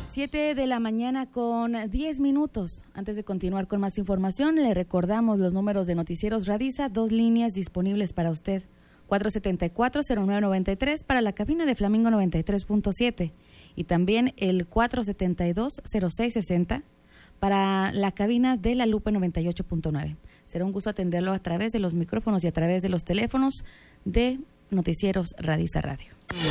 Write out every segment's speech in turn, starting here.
7:10 a.m. Antes de continuar con más información, le recordamos los números de Noticieros Radiza, 2 líneas disponibles para usted. 474-0993 para la cabina de Flamingo 93.7 y también el 472-0660 para la cabina de La Lupe 98.9. Será un gusto atenderlo a través de los micrófonos y a través de los teléfonos de Noticieros Radiza Radio.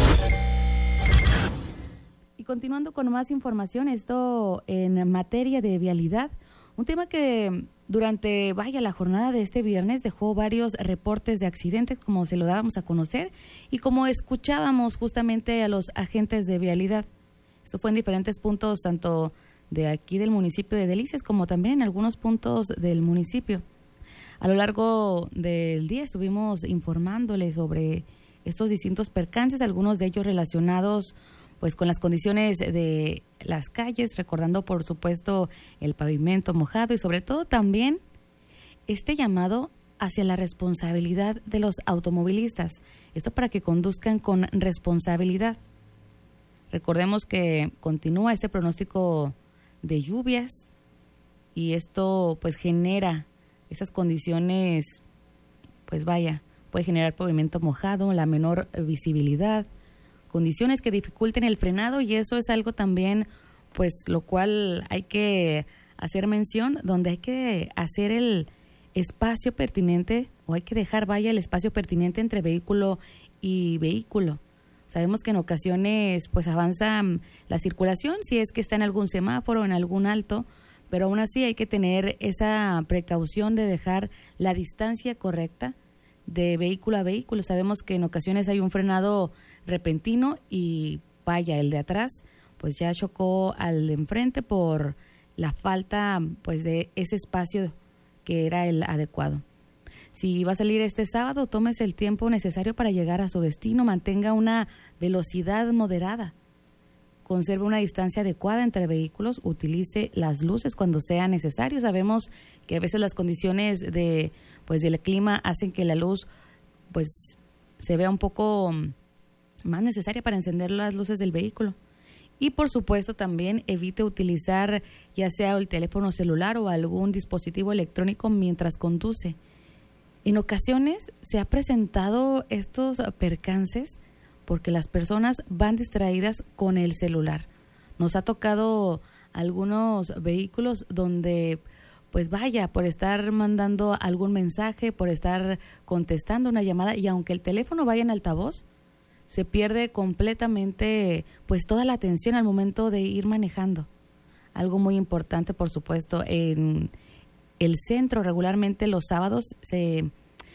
Y continuando con más información, esto en materia de vialidad, un tema que durante, la jornada de este viernes dejó varios reportes de accidentes, como se lo dábamos a conocer, y como escuchábamos justamente a los agentes de vialidad. Esto fue en diferentes puntos, tanto de aquí del municipio de Delicias, como también en algunos puntos del municipio. A lo largo del día estuvimos informándoles sobre estos distintos percances, algunos de ellos relacionados pues con las condiciones de las calles, recordando por supuesto el pavimento mojado y sobre todo también este llamado hacia la responsabilidad de los automovilistas. Esto para que conduzcan con responsabilidad. Recordemos que continúa este pronóstico de lluvias y esto pues genera esas condiciones, puede generar pavimento mojado, la menor visibilidad, condiciones que dificulten el frenado, y eso es algo también, pues lo cual hay que hacer mención, donde hay que hacer el espacio pertinente, o hay que dejar el espacio pertinente entre vehículo y vehículo. Sabemos que en ocasiones pues avanza la circulación si es que está en algún semáforo, en algún alto, pero aún así hay que tener esa precaución de dejar la distancia correcta de vehículo a vehículo. Sabemos que en ocasiones hay un frenado repentino y el de atrás pues ya chocó al de enfrente por la falta pues de ese espacio que era el adecuado. Si va a salir este sábado, tómese el tiempo necesario para llegar a su destino, mantenga una velocidad moderada, conserve una distancia adecuada entre vehículos, utilice las luces cuando sea necesario. Sabemos que a veces las condiciones del clima hacen que la luz pues se vea un poco más necesaria para encender las luces del vehículo. Y por supuesto también evite utilizar ya sea el teléfono celular o algún dispositivo electrónico mientras conduce. En ocasiones se ha presentado estos percances porque las personas van distraídas con el celular. Nos ha tocado algunos vehículos donde por estar mandando algún mensaje, por estar contestando una llamada, y aunque el teléfono vaya en altavoz, se pierde completamente toda la atención al momento de ir manejando. Algo muy importante, por supuesto, en el centro regularmente los sábados se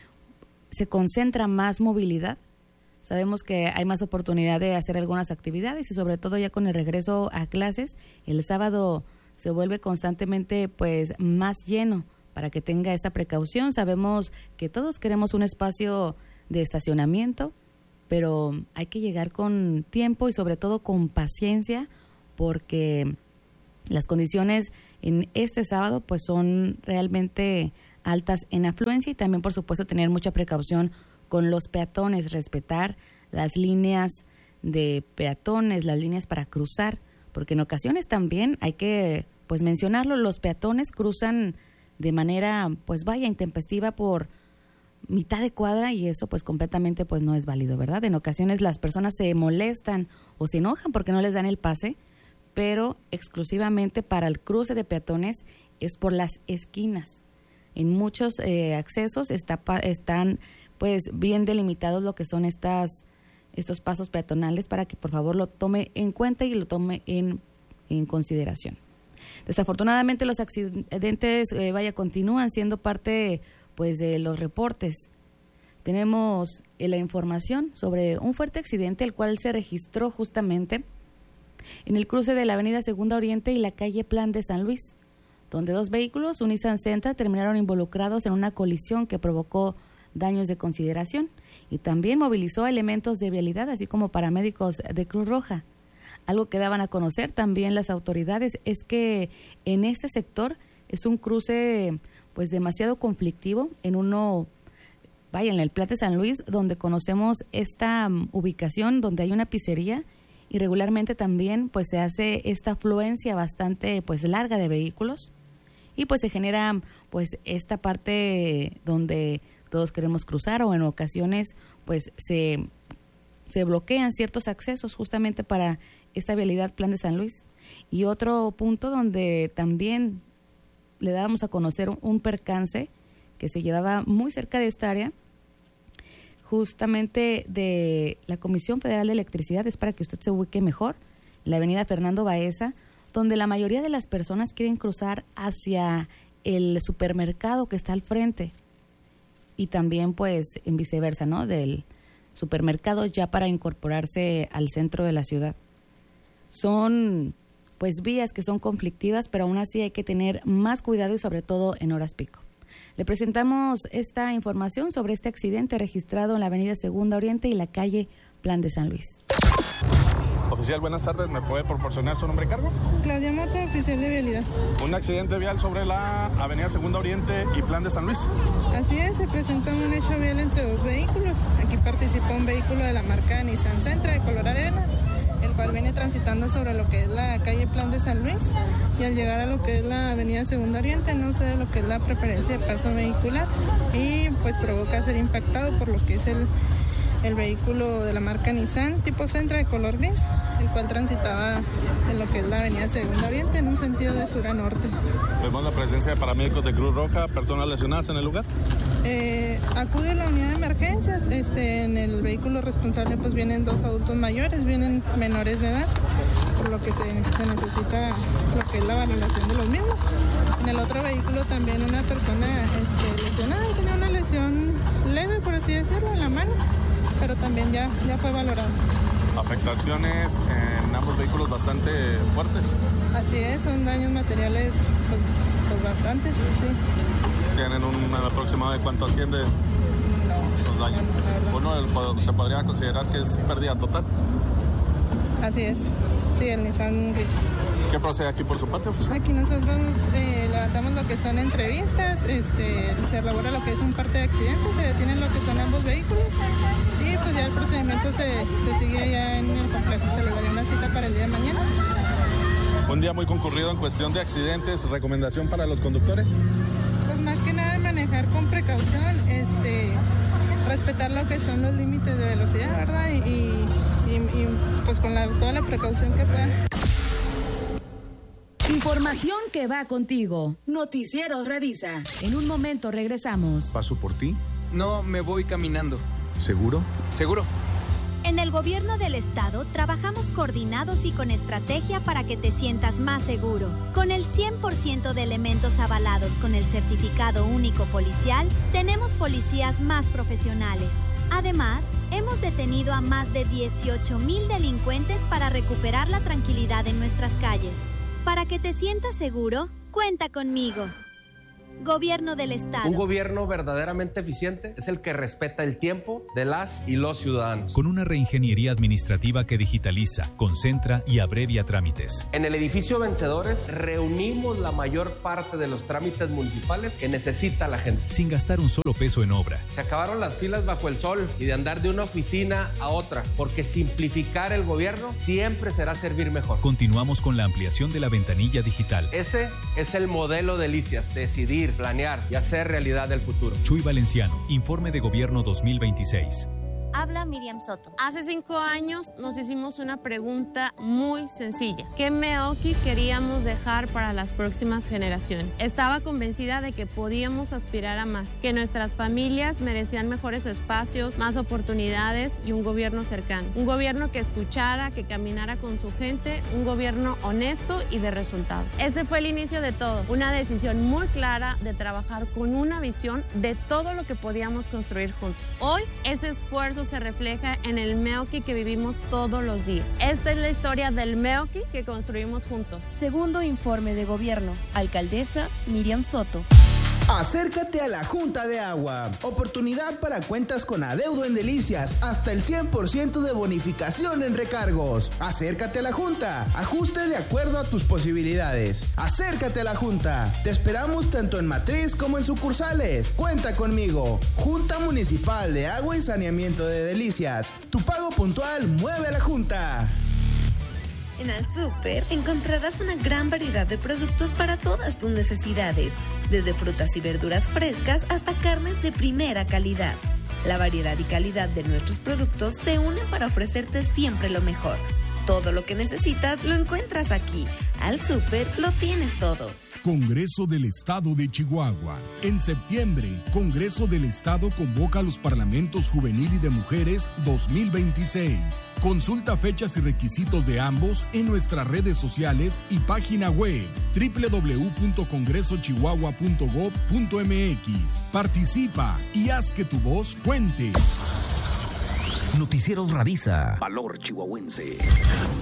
concentra más movilidad. Sabemos que hay más oportunidad de hacer algunas actividades y sobre todo ya con el regreso a clases, el sábado se vuelve constantemente más lleno. Para que tenga esta precaución, sabemos que todos queremos un espacio de estacionamiento, pero hay que llegar con tiempo y sobre todo con paciencia, porque las condiciones en este sábado son realmente altas en afluencia, y también por supuesto tener mucha precaución con los peatones, respetar las líneas de peatones, las líneas para cruzar, porque en ocasiones también hay que mencionarlo, los peatones cruzan de manera intempestiva por mitad de cuadra, y eso completamente no es válido, ¿verdad? En ocasiones las personas se molestan o se enojan porque no les dan el pase, pero exclusivamente para el cruce de peatones es por las esquinas. En muchos accesos están bien delimitados lo que son estos pasos peatonales, para que por favor lo tome en cuenta y lo tome en consideración. Desafortunadamente los accidentes continúan siendo parte de los reportes. Tenemos la información sobre un fuerte accidente, el cual se registró justamente en el cruce de la avenida Segunda Oriente y la calle Plan de San Luis, donde 2 vehículos, un Nissan Sentra, terminaron involucrados en una colisión que provocó daños de consideración y también movilizó elementos de vialidad, así como paramédicos de Cruz Roja. Algo que daban a conocer también las autoridades es que en este sector es un cruce demasiado conflictivo, en el Plan de San Luis, donde conocemos esta ubicación donde hay una pizzería y regularmente también pues se hace esta afluencia bastante pues larga de vehículos y pues se genera pues esta parte donde todos queremos cruzar o en ocasiones pues se bloquean ciertos accesos justamente para esta vialidad Plan de San Luis. Y otro punto donde también le dábamos a conocer un percance que se llevaba muy cerca de esta área, justamente de la Comisión Federal de Electricidad, es para que usted se ubique mejor, la avenida Fernando Baeza, donde la mayoría de las personas quieren cruzar hacia el supermercado que está al frente y también pues en viceversa, ¿no? Del supermercado ya para incorporarse al centro de la ciudad. Son pues vías que son conflictivas, pero aún así hay que tener más cuidado y sobre todo en horas pico. Le presentamos esta información sobre este accidente registrado en la avenida Segunda Oriente y la calle Plan de San Luis. Oficial, buenas tardes. ¿Me puede proporcionar su nombre y cargo? Claudia Mota, oficial de vialidad. Un accidente vial sobre la avenida Segunda Oriente y Plan de San Luis. Así es, se presentó un hecho vial entre dos vehículos. Aquí participó un vehículo de la marca Nissan Sentra de color arena, el cual viene transitando sobre lo que es la calle Plan de San Luis, y al llegar a lo que es la avenida Segunda Oriente no se ve lo que es la preferencia de paso vehicular y pues provoca ser impactado por lo que es el vehículo de la marca Nissan tipo Sentra de color gris, el cual transitaba en lo que es la avenida Segunda Oriente en un sentido de sur a norte. Vemos la presencia de paramédicos de Cruz Roja, personas lesionadas en el lugar. Acude la unidad de emergencias, en el vehículo responsable pues vienen dos adultos mayores, vienen menores de edad, por lo que se necesita lo que es la valoración de los mismos. En el otro vehículo también una persona lesionada, tenía una lesión leve por así decirlo en la mano, pero también ya fue valorado. Afectaciones en ambos vehículos bastante fuertes. Así es, son daños materiales pues bastantes, sí. ¿Tienen un aproximado de cuánto asciende los daños? Bueno, se podría considerar que es pérdida total. Así es, sí, el Nissan gris. ¿Qué procede aquí por su parte, oficial? Aquí nosotros levantamos lo que son entrevistas, se elabora lo que es un parte de accidente, se detienen lo que son ambos vehículos y pues ya el procedimiento se sigue ya en el complejo, se le daría una cita para el día de mañana. Un día muy concurrido en cuestión de accidentes, ¿recomendación para los conductores? Pues más que nada manejar con precaución, respetar lo que son los límites de velocidad, ¿verdad? Y pues con toda la precaución que puedan. Información que va contigo. Noticieros Redisa. En un momento regresamos. ¿Paso por ti? No, me voy caminando. ¿Seguro? ¿Seguro? En el gobierno del estado trabajamos coordinados y con estrategia para que te sientas más seguro. Con el 100% de elementos avalados con el certificado único policial, tenemos policías más profesionales. Además, hemos detenido a más de 18,000 delincuentes para recuperar la tranquilidad en nuestras calles. Para que te sientas seguro, cuenta conmigo. Gobierno del Estado. Un gobierno verdaderamente eficiente es el que respeta el tiempo de las y los ciudadanos. Con una reingeniería administrativa que digitaliza, concentra y abrevia trámites. En el edificio Vencedores reunimos la mayor parte de los trámites municipales que necesita la gente. Sin gastar un solo peso en obra. Se acabaron las filas bajo el sol y de andar de una oficina a otra, porque simplificar el gobierno siempre será servir mejor. Continuamos con la ampliación de la ventanilla digital. Ese es el modelo de Delicias, decidir, planear y hacer realidad el futuro. Chuy Valenciano, Informe de Gobierno 2026. Habla Miriam Soto. Hace 5 años nos hicimos una pregunta muy sencilla. ¿Qué Meoki queríamos dejar para las próximas generaciones? Estaba convencida de que podíamos aspirar a más, que nuestras familias merecían mejores espacios, más oportunidades y un gobierno cercano. Un gobierno que escuchara, que caminara con su gente, un gobierno honesto y de resultados. Ese fue el inicio de todo, una decisión muy clara de trabajar con una visión de todo lo que podíamos construir juntos. Hoy, ese esfuerzo se refleja en el Meoki que vivimos todos los días. Esta es la historia del Meoki que construimos juntos. Segundo informe de gobierno. Alcaldesa Miriam Soto. Acércate a la Junta de Agua. Oportunidad para cuentas con adeudo en Delicias. Hasta el 100% de bonificación en recargos. Acércate a la Junta. Ajuste de acuerdo a tus posibilidades. Acércate a la Junta. Te esperamos tanto en matriz como en sucursales. Cuenta conmigo. Junta Municipal de Agua y Saneamiento de Delicias. Tu pago puntual mueve a la Junta. En Al Súper encontrarás una gran variedad de productos para todas tus necesidades, desde frutas y verduras frescas hasta carnes de primera calidad. La variedad y calidad de nuestros productos se unen para ofrecerte siempre lo mejor. Todo lo que necesitas lo encuentras aquí. Al Súper lo tienes todo. Congreso del Estado de Chihuahua. En septiembre, Congreso del Estado convoca a los Parlamentos Juvenil y de Mujeres 2026. Consulta fechas y requisitos de ambos en nuestras redes sociales y página web www.congresochihuahua.gov.mx. Participa y haz que tu voz cuente. Noticieros Radisa. Valor chihuahuense.